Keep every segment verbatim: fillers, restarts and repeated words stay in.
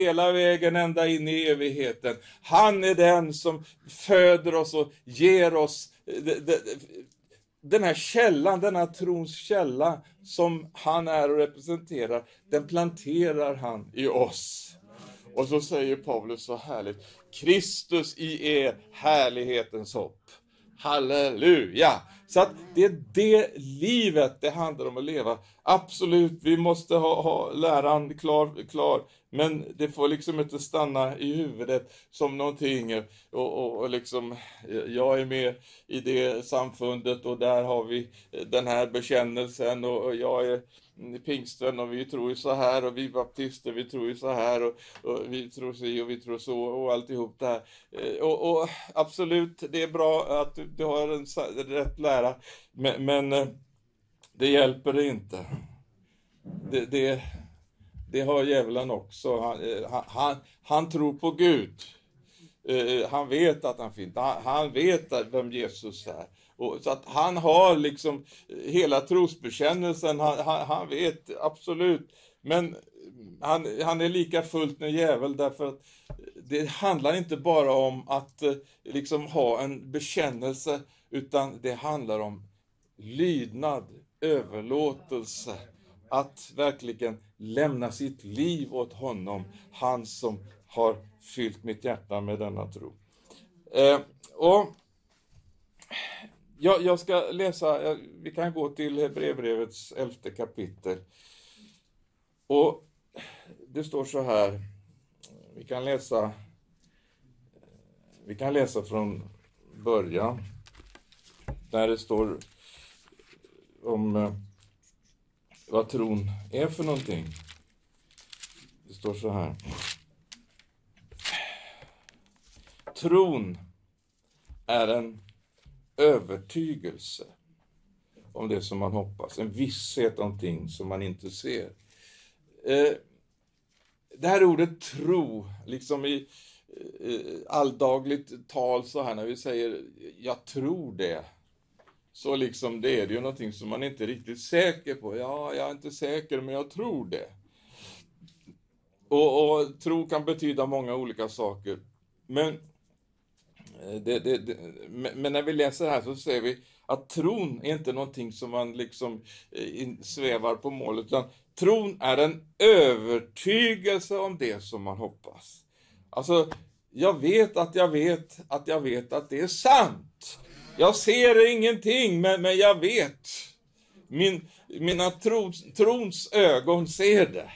hela vägen ända in i evigheten. Han är den som föder oss och ger oss den här källan, denna trons källa som han är och representerar. Den planterar han i oss. Och så säger Paulus så härligt: Kristus i er härlighetens hopp. Halleluja! Så att det är det livet det handlar om att leva. Absolut, vi måste ha, ha läran klar, klar. Men det får liksom inte stanna i huvudet som någonting. Och, och, och liksom, jag är med i det samfundet och där har vi den här bekännelsen. Och, och jag är pingsten och vi tror ju så här, och vi baptister vi tror ju så här, och, och vi tror så och vi tror så och alltihop det här. Och, och absolut, det är bra att du, du har en rätt lära, men, men det hjälper det inte. Det, det, det har djävulen också. Han, han, han tror på Gud. Han vet att han finns. Han, han vet vem Jesus är. Och så att han har liksom hela trosbekännelsen, han, han, han vet absolut, men han, han är lika fullt en djävul, därför att det handlar inte bara om att liksom ha en bekännelse, utan det handlar om lydnad, överlåtelse, att verkligen lämna sitt liv åt honom, han som har fyllt mitt hjärta med denna tro. Eh, och Ja, jag ska läsa, vi kan gå till Hebreerbrevets elfte kapitel. Och det står så här, vi kan läsa, vi kan läsa från början, där det står om vad tron är för någonting. Det står så här: tron är en övertygelse om det som man hoppas, en visshet om ting som man inte ser. Eh, det här ordet tro, liksom i eh, alldagligt tal så här, när vi säger jag tror det, så liksom det är det ju någonting som man inte är riktigt säker på. Ja, jag är inte säker, men jag tror det. Och, och tro kan betyda många olika saker. Men Det, det, det, men när vi läser här så ser vi att tron är inte någonting som man liksom svävar på målet, utan tron är en övertygelse om det som man hoppas. Alltså, jag vet att jag vet att jag vet att det är sant. Jag ser ingenting, men, men jag vet. Min, mina trons, trons ögon ser det.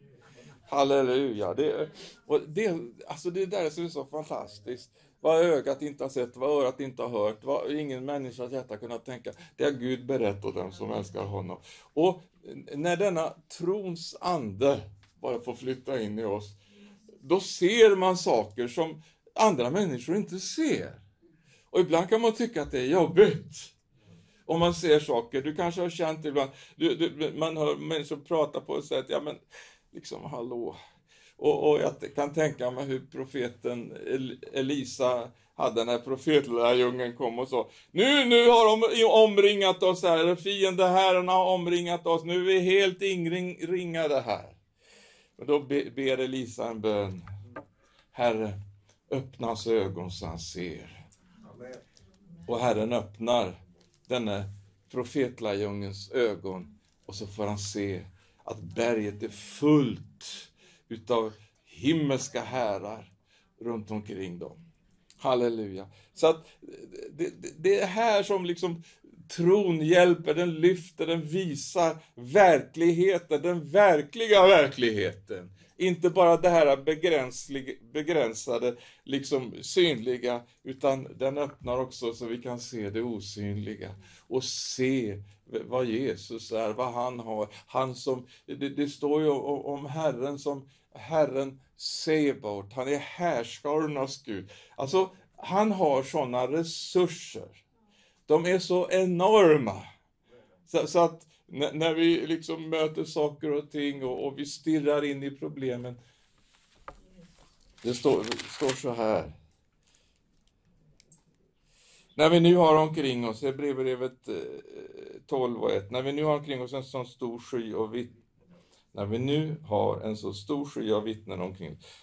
Halleluja. Det, och det, alltså det där som är så fantastiskt. Vad ögat inte har sett, vad örat inte har hört, vad ingen människas hjärta kunnat tänka. Det har Gud berättat åt dem som älskar honom. Och när denna trons ande bara får flytta in i oss, då ser man saker som andra människor inte ser. Och ibland kan man tycka att det är jobbigt. Om man ser saker, du kanske har känt ibland, du, du, man hör människor prata på ett sätt, ja men liksom hallå. Och, och jag kan tänka mig hur profeten Elisa hade när profetlärjungen kom och sa: Nu, nu har de omringat oss här, fienden herren har omringat oss, nu är vi helt inringade här. Och då ber Elisa en bön: Herre, öppna hans ögon så han ser. Amen. Och Herren öppnar denne profetlärjungens ögon, och så får han se att berget är fullt utav himmelska härar runt omkring dem. Halleluja. Så att det, det, det är här som liksom tron hjälper, den lyfter, den visar verkligheten, den verkliga verkligheten. Inte bara det här begränsade, liksom synliga, utan den öppnar också så vi kan se det osynliga och se vad Jesus är, vad han har. Han som, det, det står ju om, om Herren som Herren Sebort, han är härskarornas Gud. Alltså, han har sådana resurser. De är så enorma. Så, så att n- när vi liksom möter saker och ting och, och vi stirrar in i problemen. Det står, står så här. När vi nu har omkring oss, Hebreerbrevet tolv och ett, när vi nu har omkring oss en sån stor sky och vitt när vi nu har en så stor sky av vittnen omkring,